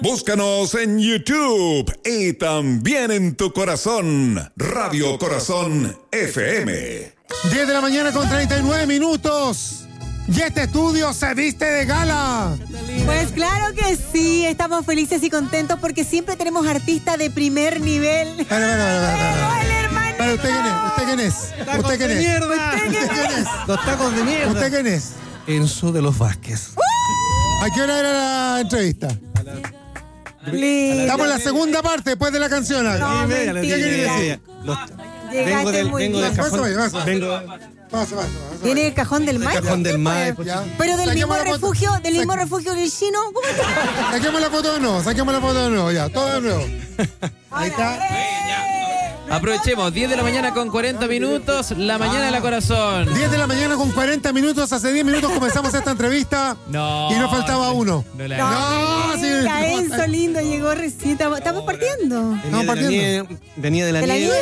Búscanos en YouTube y también en tu corazón. Radio Corazón FM. 10 de la mañana con 39 minutos. Y este estudio se viste de gala. Pues claro que sí, estamos felices y contentos porque siempre tenemos artistas de primer nivel. Pero ¿usted quién es? ¿Usted quién es? Los tacos de mierda. ¿Usted quién es? Enzo de los Vázquez. ¿A qué hora era la entrevista? Estamos en la segunda parte después de la canción. No, Vengo del cajón. Viene el cajón del Maipo. Cajón del Maipo. Pero del mismo refugio del chino. ¿Cómo está? Saquemos la foto de nuevo, ya, todo de nuevo. Ahí está. Aprovechemos, 10 de la mañana con 40 minutos, la mañana de la corazón. 10 de la mañana con 40 minutos, hace 10 minutos comenzamos esta entrevista. No. Y nos faltaba uno. Sí. Enzo lindo, llegó recién. Estamos partiendo. Venía de la nieve.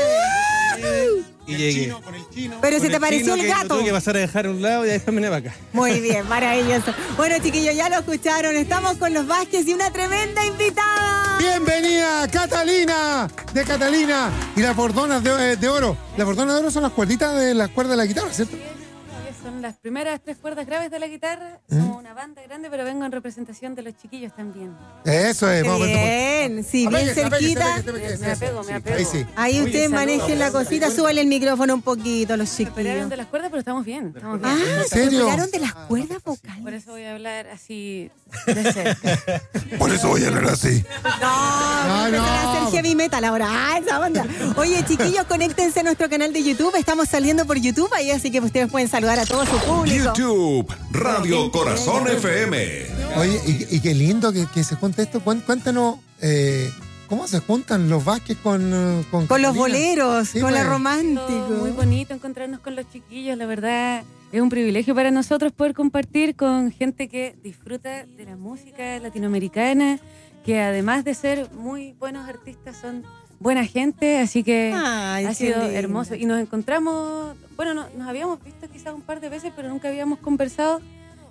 Y llegué. Pero se te pareció el gato. Tuve que pasar a dejar a un lado y después me vine para acá. Muy bien, maravilloso. Bueno, chiquillos, ya lo escucharon. Estamos con los Vázquez y una tremenda invitada. Bienvenida, Catalina, de Catalina. Y las bordonas de oro. Las bordonas de oro son las cuerditas de las cuerdas de la guitarra, ¿cierto? Son las primeras 3 cuerdas graves de la guitarra. Somos una banda grande, pero vengo en representación de los chiquillos también. Eso es. Bien, sí, bien cerquita. Me apego. Ahí sí. Ahí ustedes manejen la cosita, súbale el micrófono un poquito a los Se operaron chiquillos. de las cuerdas, pero estamos bien. Ah, ¿En se serio? operaron de las cuerdas Por vocales. eso voy a hablar así de cerca. Por eso voy a hablar así. No, empezar a hacer heavy metal ahora. Esa onda. Oye, chiquillos, conéctense a nuestro canal de YouTube. Estamos saliendo por YouTube ahí, así que ustedes pueden saludar a todo su público. YouTube, Radio Corazón FM. Oye, y qué lindo que se junte esto. Cuéntanos, ¿cómo se juntan los Vázquez con Con los Catalina? boleros, Sí, con la pues. romántico. Muy bonito encontrarnos con los chiquillos, la verdad. Es un privilegio para nosotros poder compartir con gente que disfruta de la música latinoamericana, que además de ser muy buenos artistas son buena gente, así que Ay, ha qué sido lindo. hermoso. Y nos encontramos, bueno, nos habíamos visto quizás un par de veces, pero nunca habíamos conversado.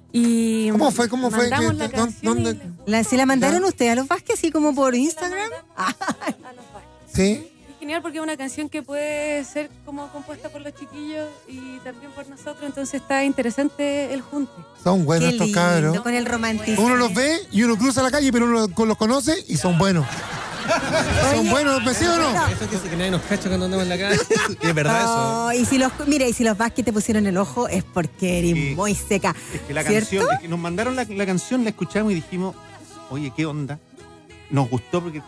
Y ¿Cómo fue? mandamos la canción y ¿Se la mandaron ustedes a los Vázquez así como por Instagram? a los Vázquez. Sí. Es genial porque es una canción que puede ser como compuesta por los chiquillos y también por nosotros, entonces está interesante el junte. Son buenos Qué estos lindo, cabros. con el romanticismo. Uno los ve y uno cruza la calle, pero uno los conoce y son buenos. Son buenos, ¿sí o no? Eso dice que nadie nos cacha cuando andamos en la calle. Y es verdad eso. Oh, y si los Vázquez te pusieron el ojo es porque eres Sí. muy seca. Es que la ¿Cierto? canción, es que nos mandaron la canción, la escuchamos y dijimos, oye, ¿qué onda? Nos gustó porque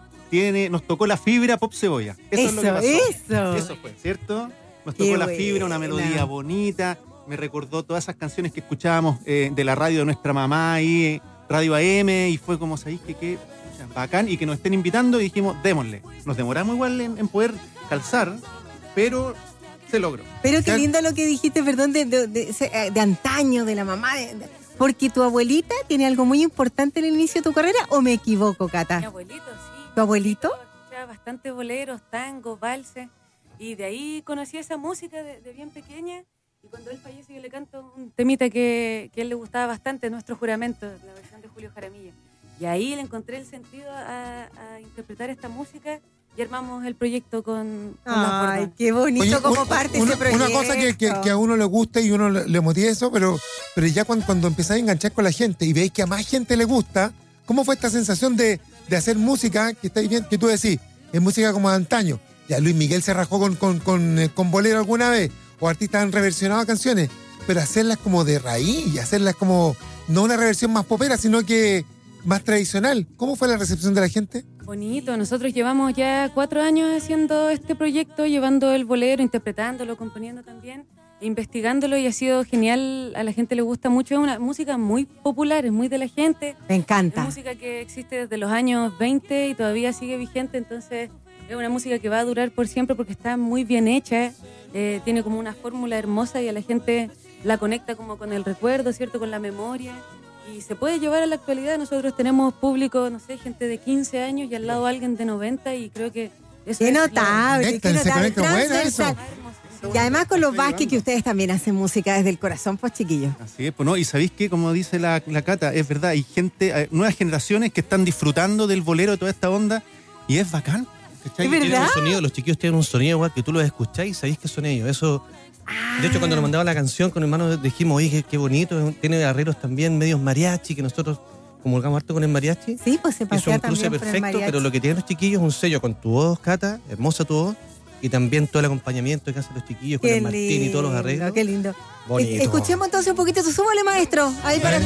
nos tocó la fibra pop cebolla. Eso es lo que pasó. Eso fue, ¿cierto? Nos Qué tocó la fibra, una buena. melodía bonita. Me recordó todas esas canciones que escuchábamos de la radio de nuestra mamá ahí, Radio AM, y fue como, ¿sabéis qué? Bacán, y que nos estén invitando y dijimos, démosle. Nos demoramos igual en poder calzar, pero se logró. Pero qué lindo lo que dijiste, perdón, de antaño, de la mamá. Porque tu abuelita tiene algo muy importante en el inicio de tu carrera, ¿o me equivoco, Mi Cata? abuelito, sí. ¿Tu abuelito? Escuchaba bastante boleros, tangos, valses, y de ahí conocí esa música de bien pequeña, y cuando él fallece yo le canto un temita que a él le gustaba bastante, Nuestro Juramento, la versión de Julio Jaramillo. Y ahí le encontré el sentido a interpretar esta música y armamos el proyecto con las Ay, bordas. qué bonito Oye, como parte ese proyecto. una cosa que a uno le gusta y uno le motiva eso, pero ya cuando empezáis a enganchar con la gente y veis que a más gente le gusta, ¿cómo fue esta sensación de hacer música que estáis bien, que tú decís, es música como de antaño? Ya Luis Miguel se rajó con bolero alguna vez, o artistas han reversionado canciones, pero hacerlas como de raíz, y hacerlas como, no una reversión más popera, sino que más tradicional. ¿Cómo fue la recepción de la gente? Bonito, nosotros llevamos ya 4 años haciendo este proyecto, llevando el bolero, interpretándolo, componiendo también, investigándolo, y ha sido genial. A la gente le gusta mucho, es una música muy popular, es muy de la gente. Me Es encanta. música que existe desde los años 20 y todavía sigue vigente, entonces es una música que va a durar por siempre porque está muy bien hecha, tiene como una fórmula hermosa y a la gente la conecta como con el recuerdo, ¿cierto? Con la memoria, y se puede llevar a la actualidad. Nosotros tenemos público, no sé, gente de 15 años y al lado alguien de 90, y creo que eso Qué es notable, qué Conéctense, notable. buena eso. Transversal. Y además con los Vázquez, que ustedes también hacen música desde el corazón, pues chiquillos. Así es, pues no, y ¿sabéis qué? Como dice la Cata, es verdad, hay gente, hay nuevas generaciones que están disfrutando del bolero, de toda esta onda, y es bacán. ¿cachai? ¿Es verdad? Tienen un sonido, los chiquillos tienen un sonido igual que tú los escucháis y sabéis que son ellos. Eso, de hecho, cuando nos mandaban la canción con hermanos dijimos, oye, qué bonito, tiene arreglos también medios mariachi, que nosotros comulgamos harto con el mariachi. Sí, pues se Hizo pasea un cruce también por el perfecto, mariachi. pero lo que tienen los chiquillos es un sello con tu voz, Cata, hermosa tu voz, y también todo el acompañamiento que hacen los chiquillos con Qué el Martín y todos los arreglos. Qué lindo. Bonito. Escuchemos entonces un poquito, súbale, maestro. Ahí para